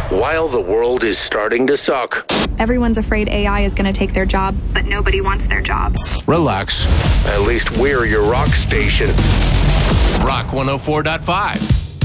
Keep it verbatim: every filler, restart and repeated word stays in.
while the world is starting to suck. Everyone's afraid A I is going to take their job, but nobody wants their job. Relax. At least we're your rock station. Rock one oh four point five.